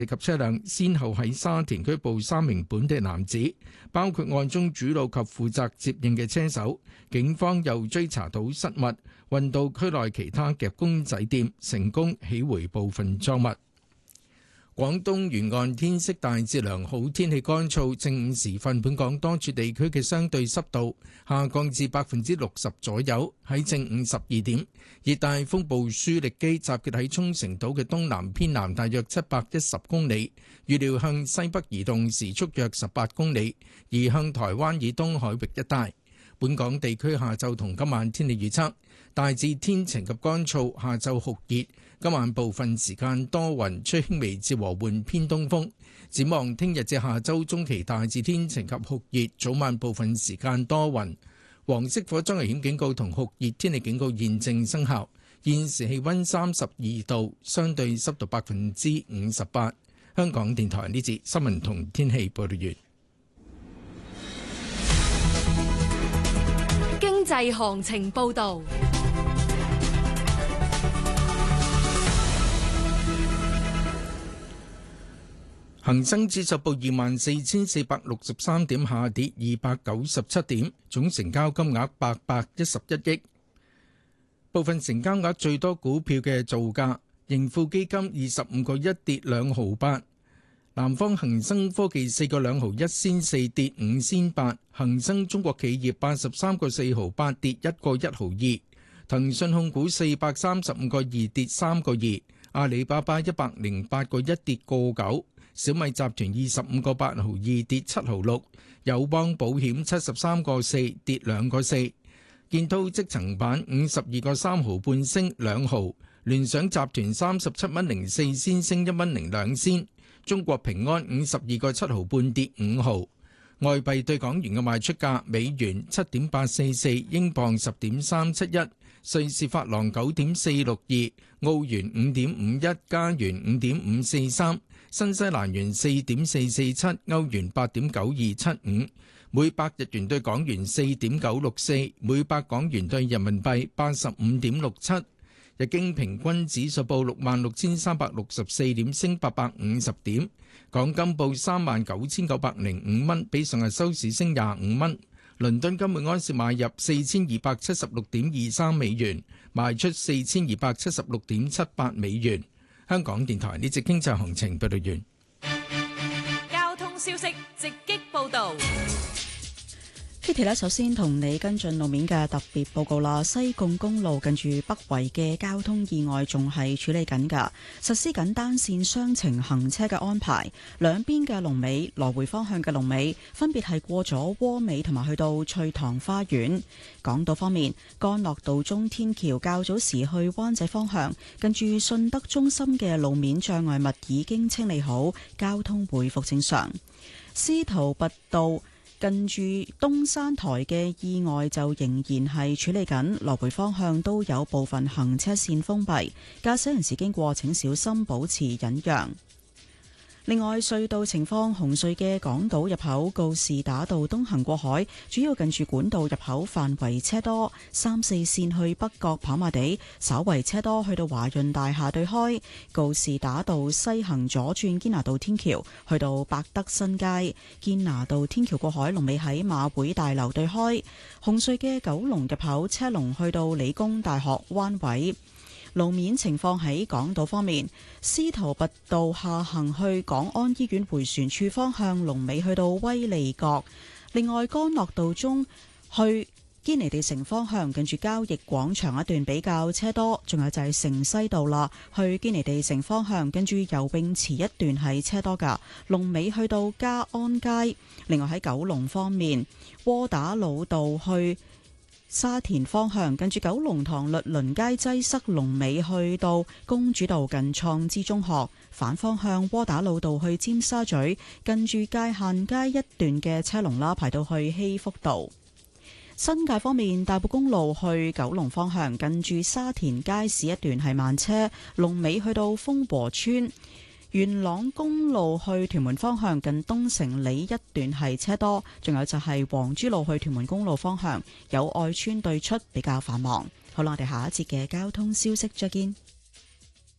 及車輛先後喺沙田拘捕3名本地男子，包括案中主腦及負責接應嘅車手。警方又追查到失物，運到區內其他夾公仔店，成功起回部分贓物。廣東沿岸天色大致良好，天氣乾燥。正午時分，本港多處地區嘅相對濕度下降至60%左右。喺正午12點，熱帶風暴舒力基集結喺沖繩島嘅東南偏南大約710公里，預料向西北移動，時速約18公里，移向台灣以東海域一帶。本港地區下晝同今晚天氣預測，大致天晴及乾燥，下晝酷熱，今晚部分時間多雲，吹輕微至和緩偏東風。展望聽日至下週中期大致天晴及酷熱，早晚部分時間多雲。黃色火災危險警告同酷熱天氣警告現正生效。現時氣溫32度，相對濕度58%。香港電台呢節新聞同天氣報道完。 經濟行情報道。 恒生指數報24,463點，下跌297點，總成交金額811億。部分成交額最多股票嘅造價：盈富基金25個1跌2毫8，南方恒生科技4個2毫1仙4跌5仙8，恒生中國企業83個4毫8跌1個1毫2，騰訊控股435個2跌3個2，阿里巴巴108個1跌個9。小米集團25個8毫2跌7毫6，友邦保險73個4跌2個4，建滔積層板52個3毫半升2毫，聯想集團37蚊04仙升1蚊02仙，中國平安52個7毫半跌5毫。外幣對港元嘅賣出價：美元7.844，英鎊10.371，瑞士法郎9.462，澳元5.51，加元5.543。新西蘭元4.447，歐元8.9275，每百日元對港元4.964，每百港元對人民幣85.67。日經平均指數報66,364點，升850點。港金報39,905蚊，比上日收市升25蚊。倫敦金每安士買入4276.23美元，賣出4276.78美元。香港電台呢節經濟行情報道完。 交通消息直擊報道。 Kitty 咧，首先同你跟進路面嘅特別報告啦。西貢公路近住北圍嘅交通意外仲係處理緊㗎，實施緊單線雙程行車嘅安排。兩邊嘅龍尾，來回方向嘅龍尾分別係過咗窩尾同埋去到翠塘花園。港島方面，干諾道中天橋較早時去灣仔方向，近住信德中心嘅路面障礙物已經清理好，交通回復正常。司徒拔道近住東山台嘅意外就仍然係處理緊，來回方向都有部分行車線封閉，駕駛人士經過請小心保持忍讓。另外，隧道情況，紅隧嘅港島入口告士打道東行過海，主要近住管道入口範圍車多；3、4線去北角跑馬地稍為車多，去到華潤大廈對開。告士打道西行左轉堅拿道天橋，去到百德新街。堅拿道天橋過海龍尾喺馬會大樓對開。紅隧嘅九龍入口車龍去到理工大學灣位。路面情況喺港島方面，司徒拔道下行去港安醫院迴旋處方向龍尾去到威利角。另外，干諾道中去堅尼地城方向近住交易廣場一段比較車多，仲有就係城西道啦，去堅尼地城方向跟住游泳池一段係車多噶，龍尾去到嘉安街。另外喺九龍方面，窩打老道去沙田方向近住九龍塘律倫街擠塞，龍尾去到公主道近創知中學。反方向窩打老道去尖沙咀近住界限街一段嘅車龍啦，排到去禧福道。新界方面，大埔公路去九龍方向近住沙田街市一段係慢車，龍尾去到豐和村。元朗公路去屯門方向近東城里一段係車多，仲有就係黃珠路去屯門公路方向有愛村對出比較繁忙。好啦，我哋下一節嘅交通消息再見。